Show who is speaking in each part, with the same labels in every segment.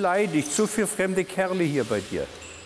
Speaker 1: beleidigt. So viele fremde Kerle hier bei dir.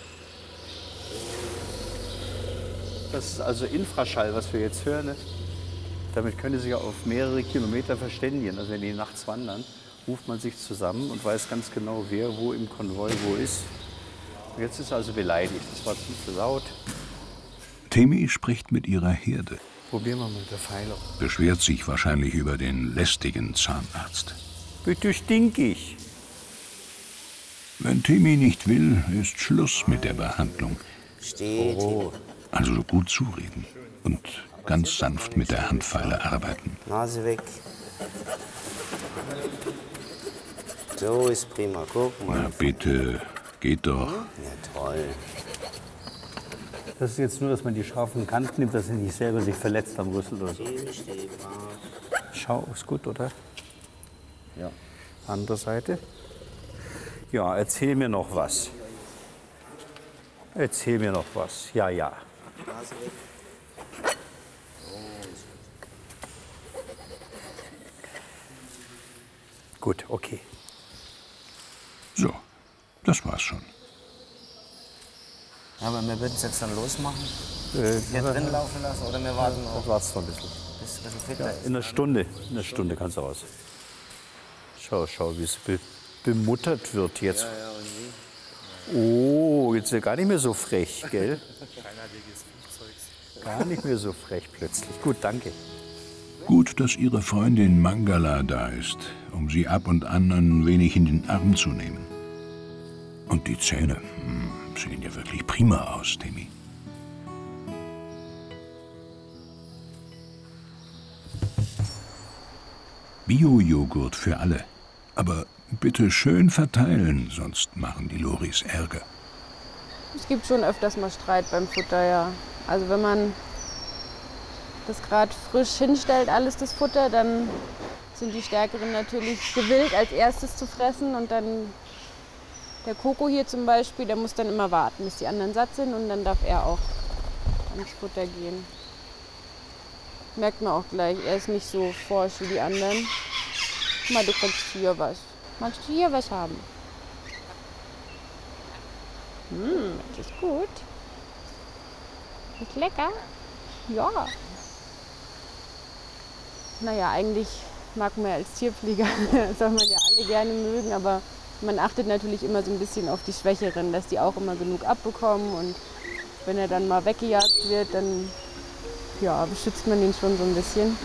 Speaker 1: Das ist also Infraschall, was wir jetzt hören. Ne? Damit können Sie sich auf mehrere Kilometer verständigen. Also wenn die nachts wandern, ruft man sich zusammen und weiß ganz genau, wer wo im Konvoi wo ist. Und jetzt ist er also beleidigt. Das war zu laut.
Speaker 2: Temi spricht mit ihrer Herde.
Speaker 1: Probieren wir mal mit der Pfeilung.
Speaker 2: Beschwert sich wahrscheinlich über den lästigen Zahnarzt.
Speaker 1: Bitte stinkig.
Speaker 2: Wenn Temi nicht will, ist Schluss mit der Behandlung.
Speaker 3: Steht.
Speaker 1: Oh.
Speaker 2: Also gut zureden und ganz sanft mit der Handpfeile arbeiten.
Speaker 3: Nase weg. So ist prima, guck mal.
Speaker 2: Na bitte, geht doch.
Speaker 3: Ja, toll.
Speaker 1: Das ist jetzt nur, dass man die scharfen Kanten nimmt, dass er nicht selber sich verletzt am Rüssel oder so. Schau, ist gut, oder? Ja. Andere Seite. Ja, erzähl mir noch was. Erzähl mir noch was. Ja, ja. Gut, okay.
Speaker 2: So, das war's schon.
Speaker 3: Aber wir würden es jetzt dann losmachen? Hier drin laufen lassen oder wir warten noch?
Speaker 1: Das war's noch ein bisschen.
Speaker 3: Bis ein bisschen fitter ist.
Speaker 1: In einer Stunde kannst du raus. Schau, wie es bemuttert wird jetzt.
Speaker 3: Ja, und wie?
Speaker 1: Oh, jetzt ist er gar nicht mehr so frech, gell? Gar nicht mehr so frech plötzlich. Gut, danke.
Speaker 2: Gut, dass ihre Freundin Mangala da ist, um sie ab und an ein wenig in den Arm zu nehmen. Und die Zähne sehen ja wirklich prima aus, Temi. Bio-Joghurt für alle. Aber bitte schön verteilen, sonst machen die Loris Ärger.
Speaker 4: Es gibt schon öfters mal Streit beim Futter, ja. Also wenn man das gerade frisch hinstellt, alles das Futter, dann sind die Stärkeren natürlich gewillt, als erstes zu fressen. Und dann der Koko hier zum Beispiel, der muss dann immer warten, bis die anderen satt sind und dann darf er auch ans Futter gehen. Merkt man auch gleich, er ist nicht so forsch wie die anderen. Guck mal, du kriegst hier was. Magst du hier was haben? Das ist gut. Ist lecker? Ja. Naja, eigentlich mag man ja als Tierpfleger, soll man ja alle gerne mögen, aber man achtet natürlich immer so ein bisschen auf die Schwächeren, dass die auch immer genug abbekommen und wenn er dann mal weggejagt wird, dann ja, beschützt man ihn schon so ein bisschen.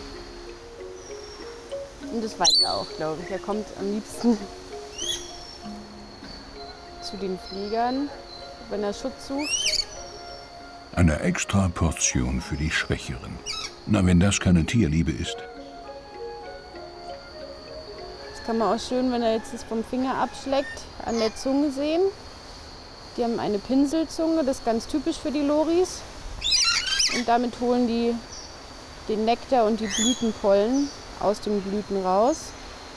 Speaker 4: Und das weiß er auch, glaube ich. Er kommt am liebsten zu den Fliegern, wenn er Schutz sucht.
Speaker 2: Eine extra Portion für die Schwächeren. Na, wenn das keine Tierliebe ist.
Speaker 4: Das kann man auch schön, wenn er jetzt das vom Finger abschleckt, an der Zunge sehen. Die haben eine Pinselzunge, das ist ganz typisch für die Loris. Und damit holen die den Nektar und die Blütenpollen aus den Blüten raus.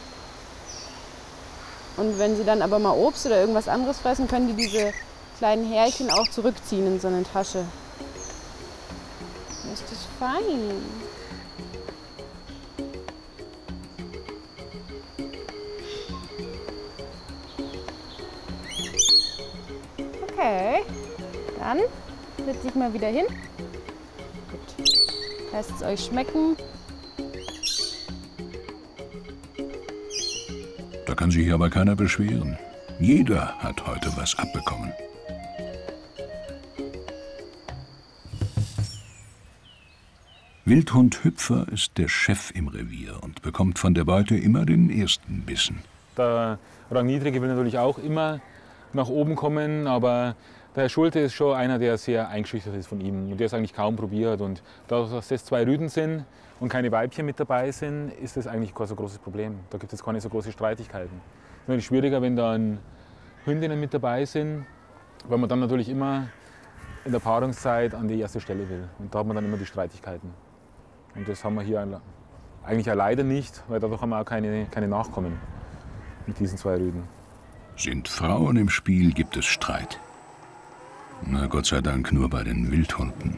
Speaker 4: Und wenn sie dann aber mal Obst oder irgendwas anderes fressen, können die diese kleinen Härchen auch zurückziehen in so eine Tasche. Ist das fein. Okay, dann setze ich mal wieder hin. Gut. Lasst es euch schmecken.
Speaker 2: Da kann sich aber keiner beschweren. Jeder hat heute was abbekommen. Wildhund Hüpfer ist der Chef im Revier und bekommt von der Beute immer den ersten Bissen.
Speaker 5: Der Rangniedrige will natürlich auch immer nach oben kommen, aber der Herr Schulte ist schon einer, der sehr eingeschüchtert ist von ihm und der es eigentlich kaum probiert. Und dadurch, dass das 2 Rüden sind und keine Weibchen mit dabei sind, ist das eigentlich kein so großes Problem. Da gibt es keine so große Streitigkeiten. Es ist natürlich schwieriger, wenn dann Hündinnen mit dabei sind, weil man dann natürlich immer in der Paarungszeit an die erste Stelle will. Und da hat man dann immer die Streitigkeiten. Und das haben wir hier eigentlich auch leider nicht, weil dadurch haben wir auch keine Nachkommen mit diesen 2 Rüden.
Speaker 2: Sind Frauen im Spiel, gibt es Streit. Na, Gott sei Dank nur bei den Wildhunden.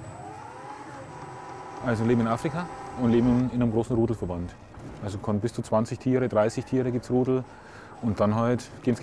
Speaker 5: Also leben in Afrika und leben in einem großen Rudelverband. Also kann bis zu 20 Tiere, 30 Tiere gibt es Rudel und dann halt gehen